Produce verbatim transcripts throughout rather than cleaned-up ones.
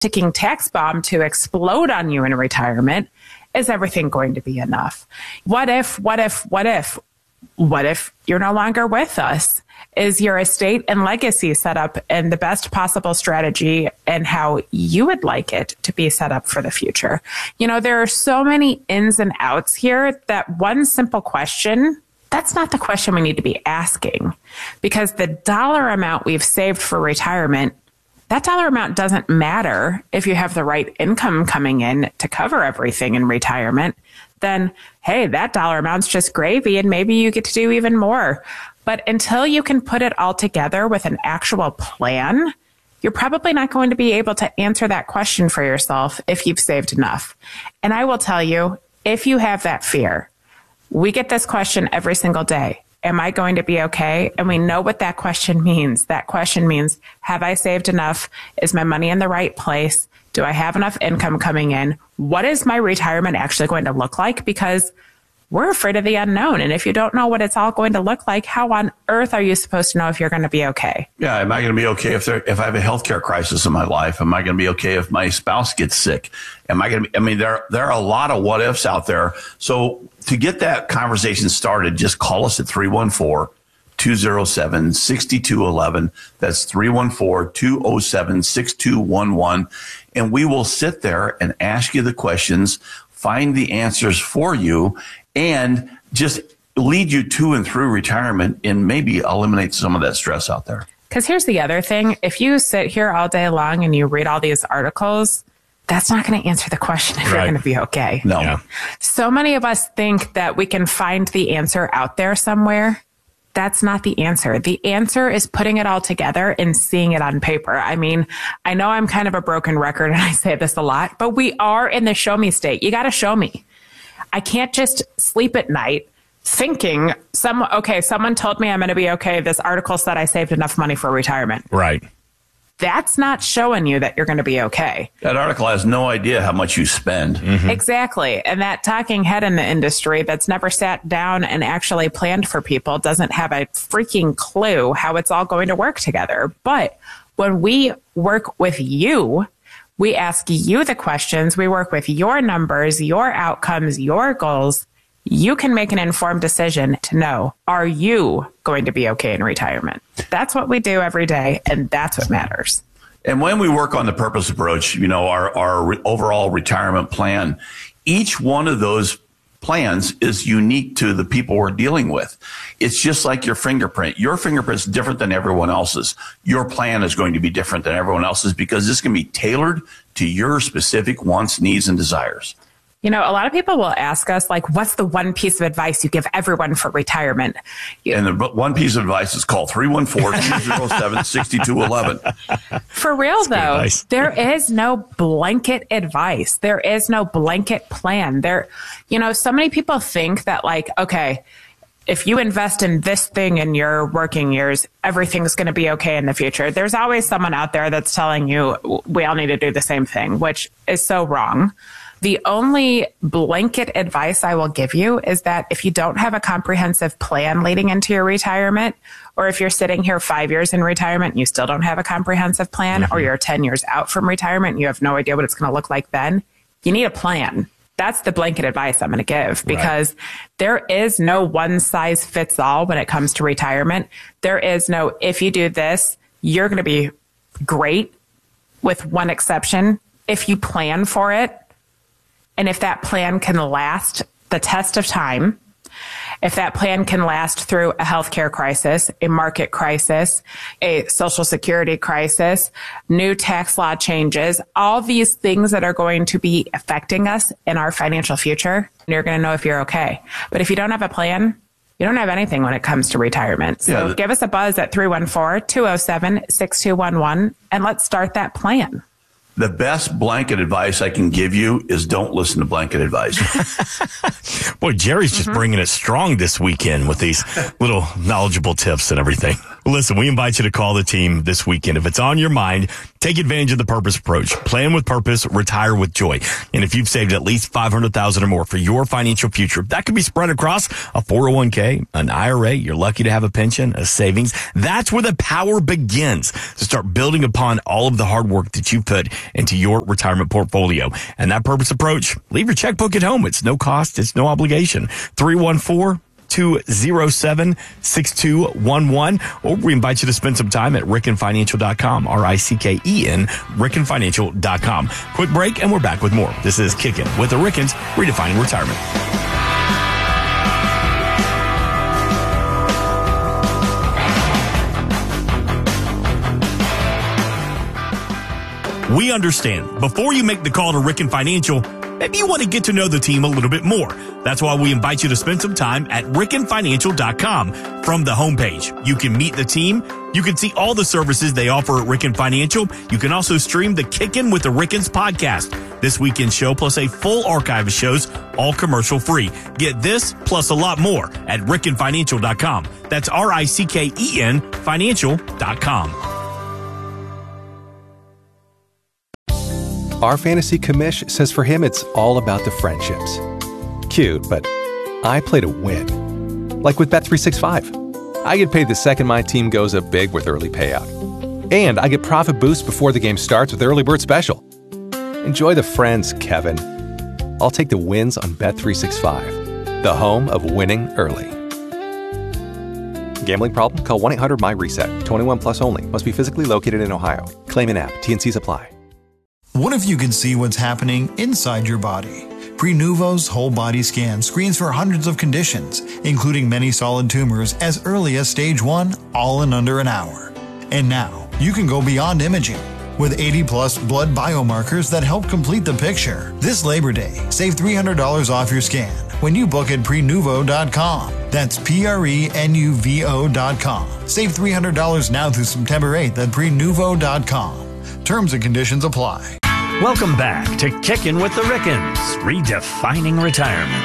ticking tax bomb to explode on you in retirement, is everything going to be enough? What if, what if, what if, what if you're no longer with us? Is your estate and legacy set up in the best possible strategy and how you would like it to be set up for the future? You know, there are so many ins and outs here that one simple question, that's not the question we need to be asking, because the dollar amount we've saved for retirement, that dollar amount doesn't matter if you have the right income coming in to cover everything in retirement. Then, hey, that dollar amount's just gravy and maybe you get to do even more. But until you can put it all together with an actual plan, you're probably not going to be able to answer that question for yourself if you've saved enough. And I will tell you, if you have that fear, we get this question every single day. Am I going to be okay? And we know what that question means. That question means, have I saved enough? Is my money in the right place? Do I have enough income coming in? What is my retirement actually going to look like? Because we're afraid of the unknown. And if you don't know what it's all going to look like, how on earth are you supposed to know if you're going to be okay? Yeah. Am I going to be okay if there, if I have a healthcare crisis in my life? Am I going to be okay if my spouse gets sick? Am I going to be, I mean, there, there are a lot of what ifs out there. So to get that conversation started, just call us at three one four, two oh seven, six two one one. That's three one four, two oh seven, six two one one. And we will sit there and ask you the questions, find the answers for you, and just lead you to and through retirement and maybe eliminate some of that stress out there. Because here's the other thing. If you sit here all day long and you read all these articles, that's not going to answer the question if right. you're going to be okay. No. Yeah. So many of us think that we can find the answer out there somewhere. That's not the answer. The answer is putting it all together and seeing it on paper. I mean, I know I'm kind of a broken record and I say this a lot, but we are in the show me state. You got to show me. I can't just sleep at night thinking, some, okay, someone told me I'm going to be okay. This article said I saved enough money for retirement. Right. That's not showing you that you're going to be okay. That article has no idea how much you spend. Mm-hmm. Exactly. And that talking head in the industry that's never sat down and actually planned for people doesn't have a freaking clue how it's all going to work together. But when we work with you, we ask you the questions, we work with your numbers, your outcomes, your goals, you can make an informed decision to know, are you going to be okay in retirement? That's what we do every day, and that's what matters. And when we work on the purpose approach, you know, our, our re- overall retirement plan, each one of those plans is unique to the people we're dealing with. It's just like your fingerprint. Your fingerprint's different than everyone else's. Your plan is going to be different than everyone else's because this can be tailored to your specific wants, needs, and desires. You know, a lot of people will ask us, like, what's the one piece of advice you give everyone for retirement? You, and the one piece of advice is call three one four, two oh seven, six two one one. For real, though, there is no blanket advice. There is no blanket plan. There, you know, so many people think that, like, okay, if you invest in this thing in your working years, everything's going to be okay in the future. There's always someone out there that's telling you we all need to do the same thing, which is so wrong. The only blanket advice I will give you is that if you don't have a comprehensive plan leading into your retirement, or if you're sitting here five years in retirement and you still don't have a comprehensive plan, mm-hmm. or you're ten years out from retirement and you have no idea what it's going to look like then, you need a plan. That's the blanket advice I'm going to give, because right. there is no one size fits all when it comes to retirement. There is no, if you do this, you're going to be great, with one exception. If you plan for it, and if that plan can last the test of time, if that plan can last through a healthcare crisis, a market crisis, a social security crisis, new tax law changes, all these things that are going to be affecting us in our financial future, you're going to know if you're okay. But if you don't have a plan, you don't have anything when it comes to retirement. So yeah, give us a buzz at three one four, two oh seven, six two one one, and let's start that plan. The best blanket advice I can give you is don't listen to blanket advice. Boy, Jerry's just mm-hmm. bringing it strong this weekend with these little knowledgeable tips and everything. Listen, we invite you to call the team this weekend. If it's on your mind, take advantage of the Purpose Approach. Plan with purpose, retire with joy. And if you've saved at least five hundred thousand dollars or more for your financial future, that could be spread across a four oh one k, an I R A. You're lucky to have a pension, a savings. That's where the power begins to start building upon all of the hard work that you put into your retirement portfolio. And that Purpose Approach, leave your checkbook at home. It's no cost. It's no obligation. three one four, two oh seven, six two one one, or we invite you to spend some time at ricken financial dot com, R I C K E N, ricken financial dot com. Quick break, and we're back with more. This is Kickin' with the Rickens, redefining retirement. We understand. Before you make the call to Ricken Financial, maybe you want to get to know the team a little bit more. That's why we invite you to spend some time at ricken financial dot com. From the homepage, you can meet the team. You can see all the services they offer at Ricken Financial. You can also stream the Kickin' with the Rickens podcast. This weekend show plus a full archive of shows, all commercial free. Get this plus a lot more at ricken financial dot com. That's R I C K E N financial dot com. Our fantasy commish says for him it's all about the friendships. Cute, but I play to win. Like with Bet three sixty-five. I get paid the second my team goes up big with early payout. And I get profit boost before the game starts with Early Bird Special. Enjoy the friends, Kevin. I'll take the wins on Bet three sixty-five, the home of winning early. Gambling problem? Call one eight hundred M Y reset. twenty-one plus only. Must be physically located in Ohio. Claim in app. T and Cs apply. What if you could see what's happening inside your body? Prenuvo's whole body scan screens for hundreds of conditions, including many solid tumors as early as stage one, all in under an hour. And now, you can go beyond imaging. With eighty plus blood biomarkers that help complete the picture. This Labor Day, save three hundred dollars off your scan when you book at prenuvo dot com. That's P R E N U V O dot com. Save three hundred dollars now through September eighth at prenuvo dot com. Terms and conditions apply. Welcome back to Kickin' with the Rickens, redefining retirement.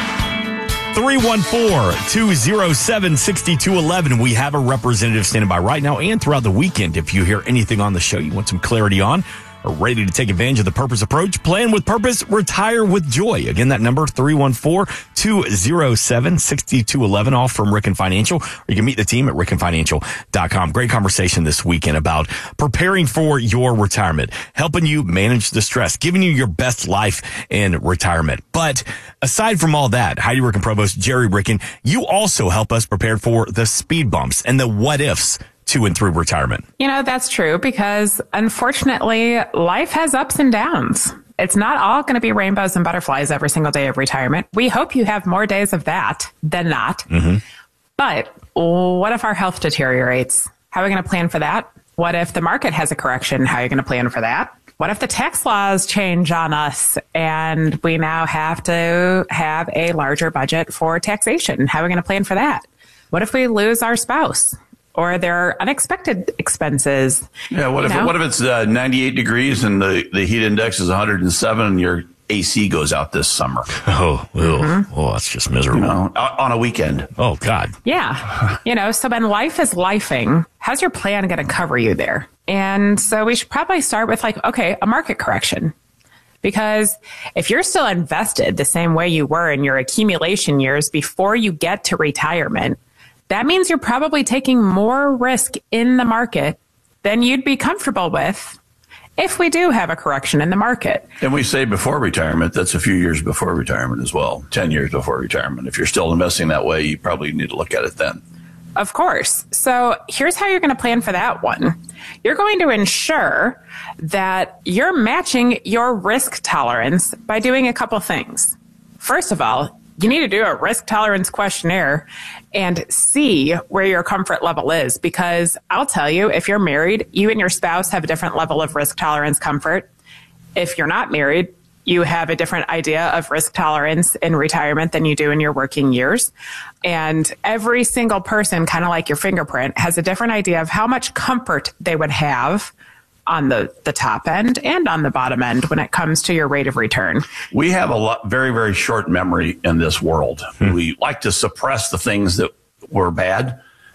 three one four, two oh seven, six two one one. We have a representative standing by right now and throughout the weekend. If you hear anything on the show you want some clarity on, or ready to take advantage of the Purpose Approach, plan with purpose, retire with joy. Again, that number, three one four, two oh seven, six two one one, all from Ricken Financial. Or you can meet the team at ricken financial dot com. Great conversation this weekend about preparing for your retirement, helping you manage the stress, giving you your best life in retirement. But aside from all that, Heidi Ricken Provost, Jerry Ricken, you also help us prepare for the speed bumps and the what ifs to and through retirement. You know, that's true because unfortunately, life has ups and downs. It's not all going to be rainbows and butterflies every single day of retirement. We hope you have more days of that than not. Mm-hmm. But what if our health deteriorates? How are we going to plan for that? What if the market has a correction? How are you going to plan for that? What if the tax laws change on us and we now have to have a larger budget for taxation? How are we going to plan for that? What if we lose our spouse? Or there are unexpected expenses. Yeah, what if know? what if it's uh, ninety-eight degrees and the, the heat index is one hundred seven and your A C goes out this summer? Oh, mm-hmm. oh, that's just miserable. You know, on a weekend. Oh, God. Yeah. You know, so when life is lifing, how's your plan going to cover you there? And so we should probably start with like, okay, a market correction. Because if you're still invested the same way you were in your accumulation years before you get to retirement, that means you're probably taking more risk in the market than you'd be comfortable with if we do have a correction in the market. And we say before retirement, that's a few years before retirement as well, ten years before retirement. If you're still investing that way, you probably need to look at it then. Of course. So here's how you're going to plan for that one. You're going to ensure that you're matching your risk tolerance by doing a couple things. First of all, you need to do a risk tolerance questionnaire and see where your comfort level is. Because I'll tell you, if you're married, you and your spouse have a different level of risk tolerance comfort. If you're not married, you have a different idea of risk tolerance in retirement than you do in your working years. And every single person, kind of like your fingerprint, has a different idea of how much comfort they would have on the, the top end and on the bottom end when it comes to your rate of return. We have a lot, very, very short memory in this world. Hmm. We like to suppress the things that were bad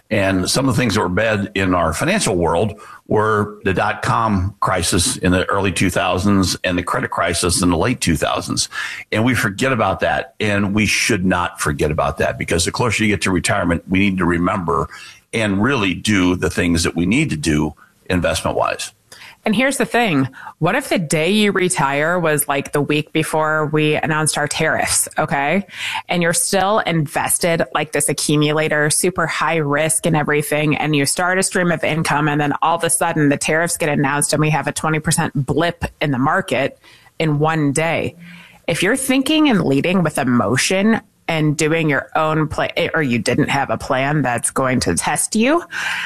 And some of the things that were bad in our financial world were the dot-com crisis in the early two thousands and the credit crisis in the late two thousands. And we forget about that. And we should not forget about that, because the closer you get to retirement, we need to remember and really do the things that we need to do investment-wise. And here's the thing. What if the day you retire was like the week before we announced our tariffs, okay? And you're still invested like this accumulator, super high risk and everything, and you start a stream of income, and then all of a sudden the tariffs get announced and we have a twenty percent blip in the market in one day. If you're thinking and leading with emotion and doing your own plan, or you didn't have a plan that's going to test you,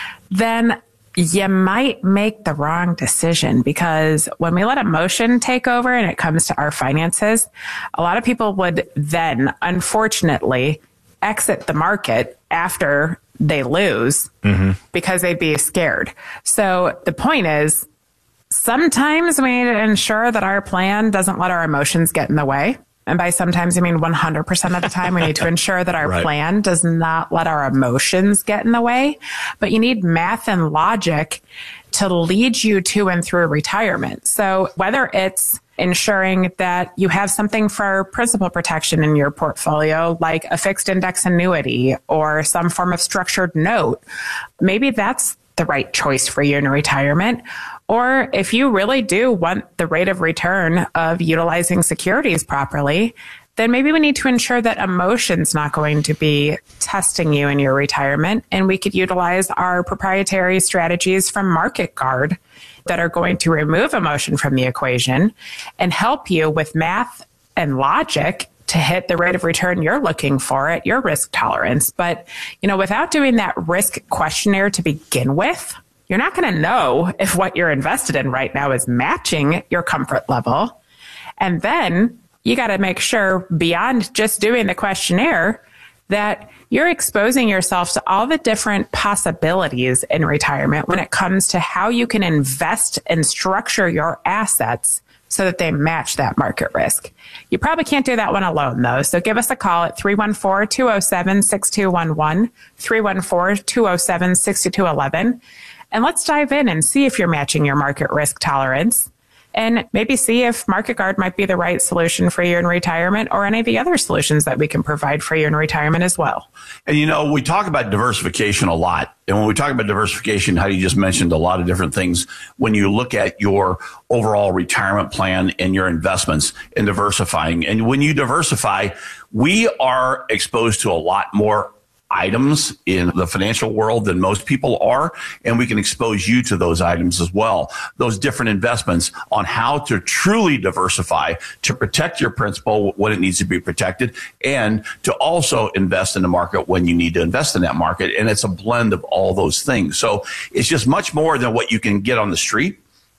then you might make the wrong decision, because when we let emotion take over and it comes to our finances, a lot of people would then, unfortunately, exit the market after they lose mm-hmm. because they'd be scared. So the point is, sometimes we need to ensure that our plan doesn't let our emotions get in the way. And by sometimes, I mean one hundred percent of the time, we need to ensure that our right. plan does not let our emotions get in the way. But you need math and logic to lead you to and through retirement. So whether it's ensuring that you have something for principal protection in your portfolio, like a fixed index annuity or some form of structured note, maybe that's the right choice for you in retirement. Or if you really do want the rate of return of utilizing securities properly, then maybe we need to ensure that emotion's not going to be testing you in your retirement. And we could utilize our proprietary strategies from Market Guard that are going to remove emotion from the equation and help you with math and logic to hit the rate of return you're looking for at your risk tolerance. But, you know, without doing that risk questionnaire to begin with, you're not going to know if what you're invested in right now is matching your comfort level. And then you got to make sure, beyond just doing the questionnaire, that you're exposing yourself to all the different possibilities in retirement when it comes to how you can invest and structure your assets so that they match that market risk. You probably can't do that one alone, though. So give us a call at three one four, two oh seven, six two one one, three one four, two oh seven, six two one one. And let's dive in and see if you're matching your market risk tolerance, and maybe see if Market Guard might be the right solution for you in retirement, or any of the other solutions that we can provide for you in retirement as well. And, you know, we talk about diversification a lot. And when we talk about diversification, Heidi just mentioned a lot of different things. When you look at your overall retirement plan and your investments and diversifying, and when you diversify, we are exposed to a lot more items in the financial world than most people are, and we can expose you to those items as well, those different investments on how to truly diversify to protect your principal when it needs to be protected, and to also invest in the market when you need to invest in that market. And it's a blend of all those things. So it's just much more than what you can get on the street,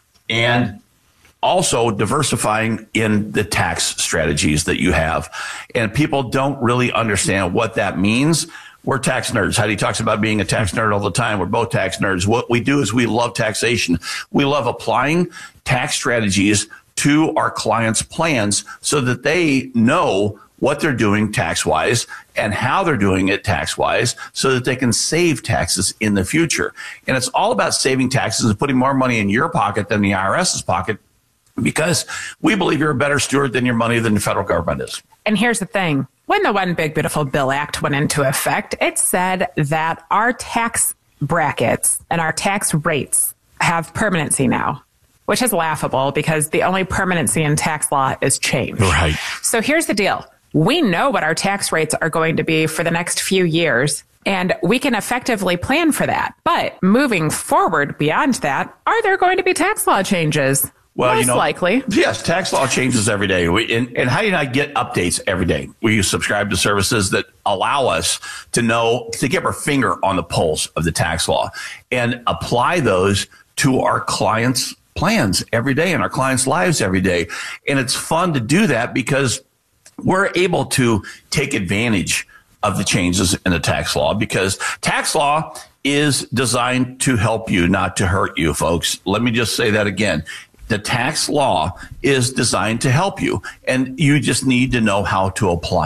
and also diversifying in the tax strategies that you have. And people don't really understand what that means. We're tax nerds. Heidi talks about being a tax nerd all the time. We're both tax nerds. What we do is we love taxation. We love applying tax strategies to our clients' plans so that they know what they're doing tax-wise and how they're doing it tax-wise so that they can save taxes in the future. And it's all about saving taxes and putting more money in your pocket than the IRS's pocket, because we believe you're a better steward than your money than the federal government is. And here's the thing. When the One Big Beautiful Bill Act went into effect, it said that our tax brackets and our tax rates have permanency now, which is laughable because the only permanency in tax law is change. Right. So here's the deal. We know what our tax rates are going to be for the next few years, and we can effectively plan for that. But moving forward beyond that, are there going to be tax law changes? Well, Most you know, likely. Yes, tax law changes every day. We, and, and Heidi and I get updates every day. We subscribe to services that allow us to know, to get our finger on the pulse of the tax law and apply those to our clients' plans every day and our clients' lives every day. And it's fun to do that because we're able to take advantage of the changes in the tax law, because tax law is designed to help you, not to hurt you, folks. Let me just say that again. The tax law is designed to help you, and you just need to know how to apply it.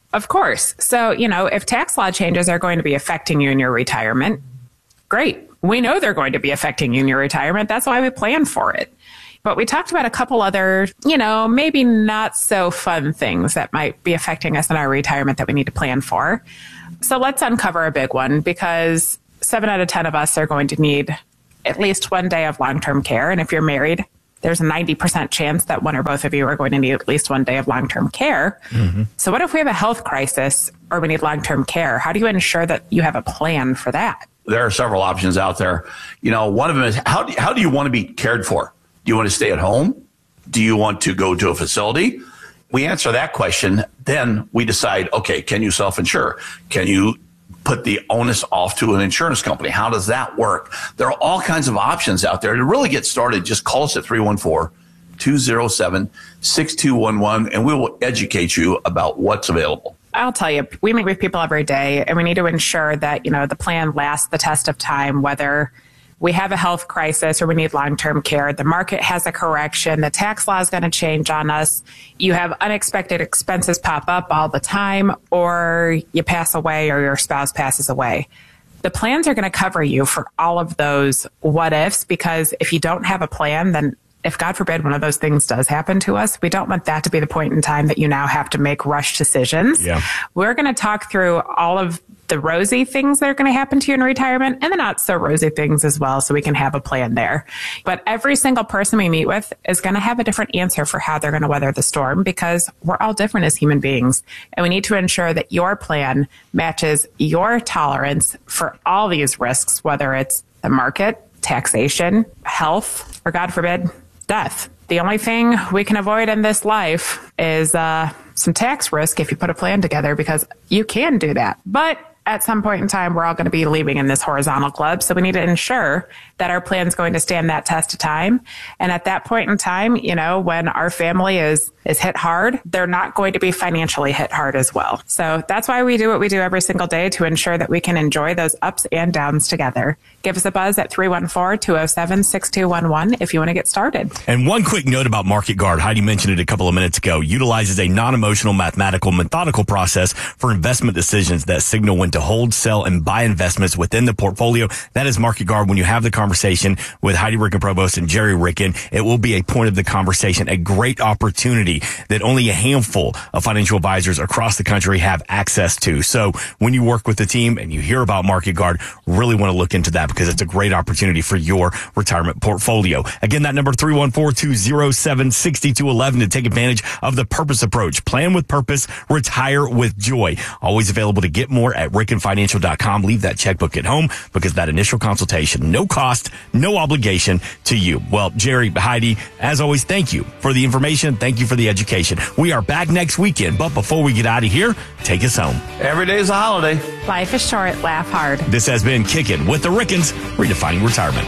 Of course. So, you know, if tax law changes are going to be affecting you in your retirement, great. We know they're going to be affecting you in your retirement. That's why we plan for it. But we talked about a couple other, you know, maybe not so fun things that might be affecting us in our retirement that we need to plan for. So let's uncover a big one, because seven out of ten of us are going to need at least one day of long-term care. And if you're married, there's a ninety percent chance that one or both of you are going to need at least one day of long-term care. Mm-hmm. So what if we have a health crisis or we need long-term care? How do you ensure that you have a plan for that? There are several options out there. You know, one of them is how do, how do you want to be cared for? Do you want to stay at home? Do you want to go to a facility? We answer that question. Then we decide, okay, can you self-insure? Can you put the onus off to an insurance company? How does that work? There are all kinds of options out there. To really get started, just call us at three one four, two oh seven, six two one one, and we will educate you about what's available. I'll tell you, we meet with people every day, and we need to ensure that, you know, the plan lasts the test of time, whether we have a health crisis or we need long-term care. The market has a correction. The tax law is going to change on us. You have unexpected expenses pop up all the time, or you pass away or your spouse passes away. The plans are going to cover you for all of those what ifs, because if you don't have a plan, then if God forbid one of those things does happen to us, we don't want that to be the point in time that you now have to make rush decisions. Yeah. We're going to talk through all of the rosy things that are going to happen to you in retirement and the not so rosy things as well, so we can have a plan there. But every single person we meet with is going to have a different answer for how they're going to weather the storm, because we're all different as human beings. And we need to ensure that your plan matches your tolerance for all these risks, whether it's the market, taxation, health, or God forbid, death. The only thing we can avoid in this life is uh, some tax risk if you put a plan together, because you can do that. But at some point in time, we're all going to be leaving in this horizontal club. So we need to ensure that our plan is going to stand that test of time. And at that point in time, you know, when our family is, is hit hard, they're not going to be financially hit hard as well. So that's why we do what we do every single day, to ensure that we can enjoy those ups and downs together. Give us a buzz at three one four, two oh seven, six two one one if you want to get started. And one quick note about Market Guard. Heidi mentioned it a couple of minutes ago. Utilizes a non-emotional, mathematical, methodical process for investment decisions that signal when to hold, sell, and buy investments within the portfolio. That is Market Guard. When you have the conversation with Heidi Ricken-Provost and Jerry Ricken, it will be a point of the conversation, a great opportunity that only a handful of financial advisors across the country have access to. So when you work with the team and you hear about Market Guard, really want to look into that, because it's a great opportunity for your retirement portfolio. Again, that number, three one four, two oh seven, six two one one, to take advantage of the Purpose approach. Plan with purpose, retire with joy. Always available to get more at ricken financial dot com. Leave that checkbook at home, because that initial consultation, no cost, no obligation to you. Well, Jerry, Heidi, as always, thank you for the information. Thank you for the education. We are back next weekend, but before we get out of here, take us home. Every day is a holiday. Life is short. Laugh hard. This has been Kickin' with the Rickens, redefining retirement.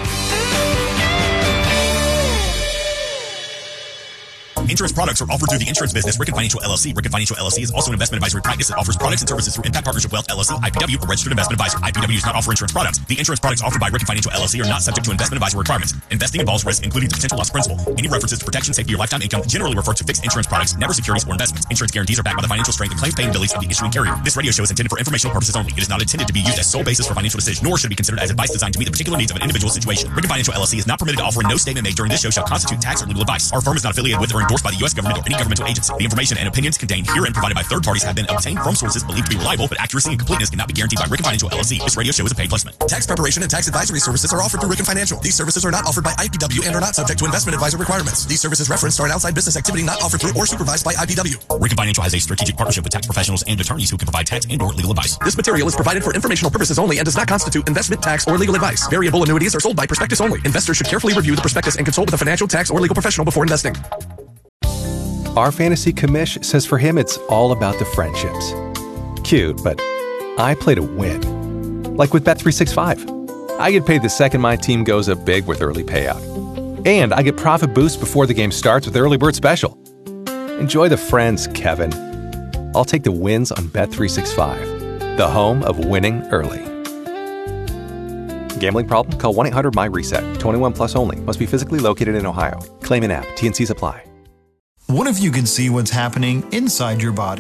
Insurance products are offered through the insurance business Ricken Financial L L C. Ricken Financial L L C is also an investment advisory practice that offers products and services through Impact Partnership Wealth L L C, I P W, a registered investment advisor. I P W does not offer insurance products. The insurance products offered by Ricken Financial L L C are not subject to investment advisory requirements. Investing involves risk, including the potential loss of principal. Any references to protection, safety, or lifetime income generally refer to fixed insurance products, never securities or investments. Insurance guarantees are backed by the financial strength and claims paying abilities of the issuing carrier. This radio show is intended for informational purposes only. It is not intended to be used as sole basis for financial decision, nor should it be considered as advice designed to meet the particular needs of an individual situation. Ricken Financial L L C is not permitted to offer, and no statement made during this show shall constitute tax or legal advice. Our firm is not affiliated with or endorsed by the U S government or any governmental agency. The information and opinions contained herein provided by third parties have been obtained from sources believed to be reliable, but accuracy and completeness cannot be guaranteed by Ricken Financial L L C. This radio show is a paid placement. Tax preparation and tax advisory services are offered through Ricken Financial. These services are not offered by I P W and are not subject to investment advisor requirements. These services referenced are an outside business activity not offered through or supervised by I P W. Ricken Financial has a strategic partnership with tax professionals and attorneys who can provide tax and or legal advice. This material is provided for informational purposes only and does not constitute investment, tax, or legal advice. Variable annuities are sold by prospectus only. Investors should carefully review the prospectus and consult with a financial, tax, or legal professional before investing. Our fantasy commish says for him it's all about the friendships. Cute, but I play to win. Like with Bet three sixty-five. I get paid the second my team goes up big with early payout. And I get profit boosts before the game starts with Early Bird Special. Enjoy the friends, Kevin. I'll take the wins on Bet three sixty-five, the home of winning early. Gambling problem? Call one eight hundred my reset. twenty-one plus only. Must be physically located in Ohio. Claim an app. T and C's apply. What if you could see what's happening inside your body?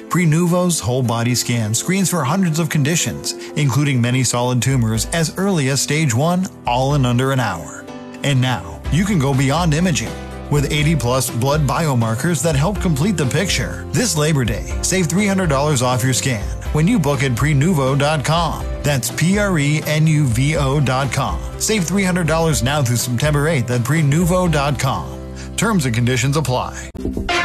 Prenuvo's whole body scan screens for hundreds of conditions, including many solid tumors as early as stage one, all in under an hour. And now, you can go beyond imaging. With eighty plus blood biomarkers that help complete the picture. This Labor Day, save three hundred dollars off your scan when you book at prenuvo dot com. That's P R E N U V O dot com. Save three hundred dollars now through September eighth at prenuvo dot com. Terms and conditions apply.